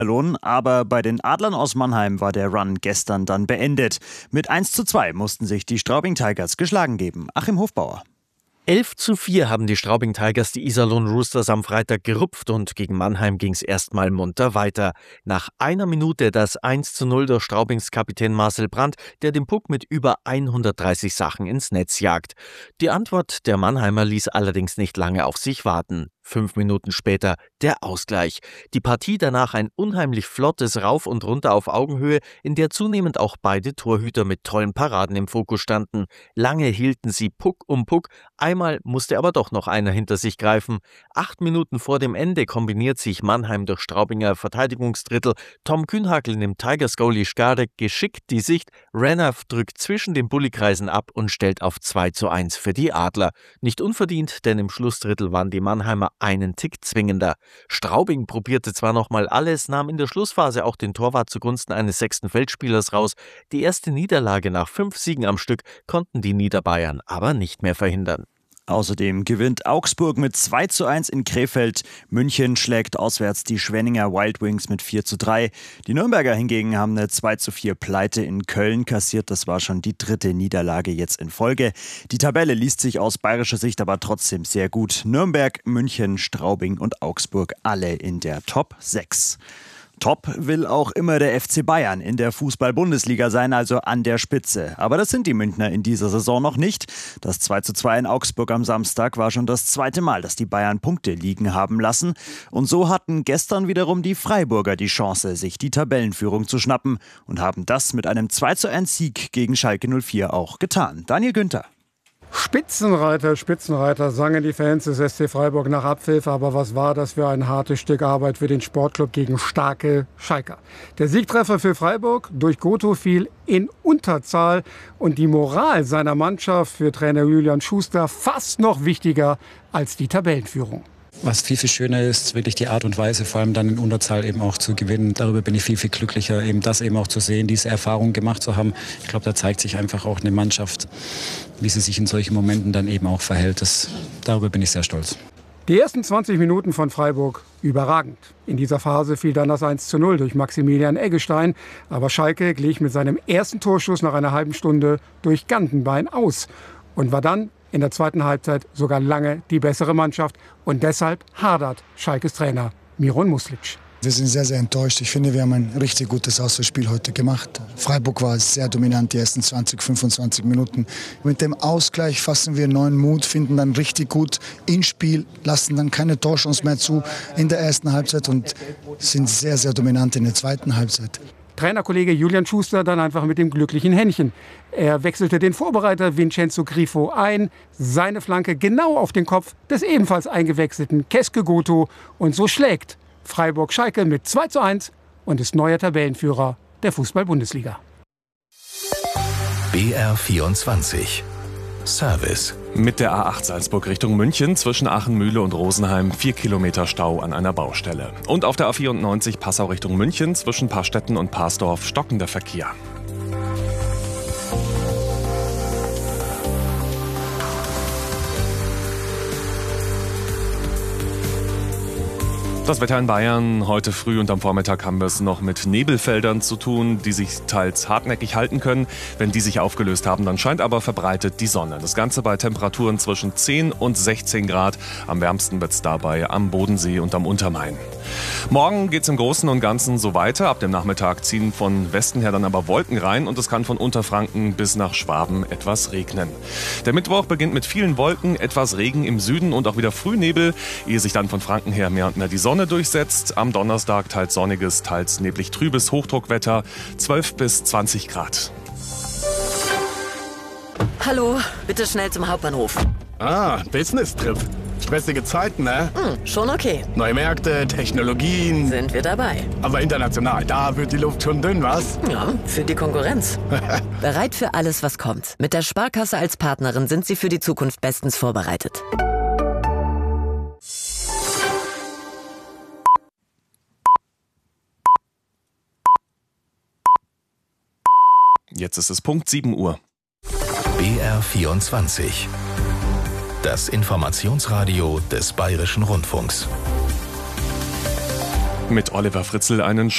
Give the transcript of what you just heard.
Aber bei den Adlern aus Mannheim war der Run gestern dann beendet. Mit 1:2 mussten sich die Straubing Tigers geschlagen geben. Achim Hofbauer. 11:4 haben die Straubing Tigers die Iserlohn Roosters am Freitag gerupft und gegen Mannheim ging es erstmal munter weiter. Nach einer Minute das 1:0 durch Straubings Kapitän Marcel Brandt, der den Puck mit über 130 Sachen ins Netz jagt. Die Antwort der Mannheimer ließ allerdings nicht lange auf sich warten. 5 Minuten später der Ausgleich. Die Partie danach ein unheimlich flottes Rauf und Runter auf Augenhöhe, in der zunehmend auch beide Torhüter mit tollen Paraden im Fokus standen. Lange hielten sie Puck um Puck, einmal musste aber doch noch einer hinter sich greifen. 8 Minuten vor dem Ende kombiniert sich Mannheim durch Straubinger Verteidigungsdrittel. Tom Kühnhackl nimmt Tigers-Goalie Skarek geschickt die Sicht, Renner drückt zwischen den Bullikreisen ab und stellt auf 2:1 für die Adler. Nicht unverdient, denn im Schlussdrittel waren die Mannheimer einen Tick zwingender. Straubing probierte zwar nochmal alles, nahm in der Schlussphase auch den Torwart zugunsten eines 6. Feldspielers raus. Die erste Niederlage nach 5 Siegen am Stück konnten die Niederbayern aber nicht mehr verhindern. Außerdem gewinnt Augsburg mit 2:1 in Krefeld. München schlägt auswärts die Schwenninger Wild Wings mit 4:3. Die Nürnberger hingegen haben eine 2:4 Pleite in Köln kassiert. Das war schon die 3. Niederlage jetzt in Folge. Die Tabelle liest sich aus bayerischer Sicht aber trotzdem sehr gut. Nürnberg, München, Straubing und Augsburg alle in der Top 6. Top will auch immer der FC Bayern in der Fußball-Bundesliga sein, also an der Spitze. Aber das sind die Münchner in dieser Saison noch nicht. Das 2:2 in Augsburg am Samstag war schon das 2. Mal, dass die Bayern Punkte liegen haben lassen. Und so hatten gestern wiederum die Freiburger die Chance, sich die Tabellenführung zu schnappen und haben das mit einem 2:1 Sieg gegen Schalke 04 auch getan. Daniel Günther. Spitzenreiter, Spitzenreiter, sangen die Fans des SC Freiburg nach Abpfiff. Aber was war das für ein hartes Stück Arbeit für den Sportclub gegen starke Schalker? Der Siegtreffer für Freiburg durch Goto fiel in Unterzahl. Und die Moral seiner Mannschaft für Trainer Julian Schuster fast noch wichtiger als die Tabellenführung. Was viel, viel schöner ist, wirklich die Art und Weise, vor allem dann in Unterzahl eben auch zu gewinnen. Darüber bin ich viel, viel glücklicher, eben das eben auch zu sehen, diese Erfahrung gemacht zu haben. Ich glaube, da zeigt sich einfach auch eine Mannschaft, wie sie sich in solchen Momenten dann eben auch verhält. Darüber bin ich sehr stolz. Die ersten 20 Minuten von Freiburg überragend. In dieser Phase fiel dann das 1:0 durch Maximilian Eggestein. Aber Schalke glich mit seinem ersten Torschuss nach einer halben Stunde durch Gantenbein aus und war dann in der zweiten Halbzeit sogar lange die bessere Mannschaft. Und deshalb hadert Schalkes Trainer Miron Muslic. Wir sind sehr, sehr enttäuscht. Ich finde, wir haben ein richtig gutes Auswärtsspiel heute gemacht. Freiburg war sehr dominant die ersten 20, 25 Minuten. Mit dem Ausgleich fassen wir neuen Mut, finden dann richtig gut ins Spiel, lassen dann keine Torchance mehr zu in der ersten Halbzeit und sind sehr, sehr dominant in der zweiten Halbzeit. Trainerkollege Julian Schuster dann einfach mit dem glücklichen Händchen. Er wechselte den Vorbereiter Vincenzo Grifo ein, seine Flanke genau auf den Kopf des ebenfalls eingewechselten Keske Goto. Und so schlägt Freiburg Schalke mit 2:1 und ist neuer Tabellenführer der Fußball-Bundesliga. BR24 Service. Mit der A8 Salzburg Richtung München zwischen Aachen-Mühle und Rosenheim 4 Kilometer Stau an einer Baustelle. Und auf der A94 Passau Richtung München zwischen Paarstetten und Parsdorf stockender Verkehr. Das Wetter in Bayern. Heute früh und am Vormittag haben wir es noch mit Nebelfeldern zu tun, die sich teils hartnäckig halten können. Wenn die sich aufgelöst haben, dann scheint aber verbreitet die Sonne. Das Ganze bei Temperaturen zwischen 10 und 16 Grad. Am wärmsten wird es dabei am Bodensee und am Untermain. Morgen geht es im Großen und Ganzen so weiter. Ab dem Nachmittag ziehen von Westen her dann aber Wolken rein und es kann von Unterfranken bis nach Schwaben etwas regnen. Der Mittwoch beginnt mit vielen Wolken, etwas Regen im Süden und auch wieder Frühnebel, ehe sich dann von Franken her mehr und mehr die Sonne durchsetzt. Am Donnerstag teils sonniges, teils neblig trübes Hochdruckwetter, 12 bis 20 Grad. Hallo, bitte schnell zum Hauptbahnhof. Business-Trip. Stressige Zeiten, ne? Schon okay. Neue Märkte, Technologien. Sind wir dabei. Aber international, da wird die Luft schon dünn, was? Ja, für die Konkurrenz. Bereit für alles, was kommt. Mit der Sparkasse als Partnerin sind Sie für die Zukunft bestens vorbereitet. Jetzt ist es Punkt 7 Uhr. BR24. Das Informationsradio des Bayerischen Rundfunks. Mit Oliver Fritzl einen